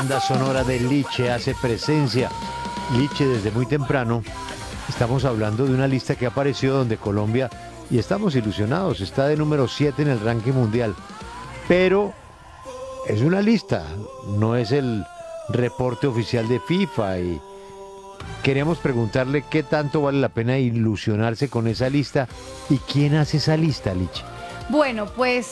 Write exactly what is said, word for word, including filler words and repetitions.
banda sonora de Liche hace presencia. Liche desde muy temprano. Estamos hablando de una lista que apareció donde Colombia, y estamos ilusionados, está de número siete en el ranking mundial. Pero es una lista, no es el reporte oficial de FIFA, y queremos preguntarle qué tanto vale la pena ilusionarse con esa lista y quién hace esa lista, Liche. Bueno, pues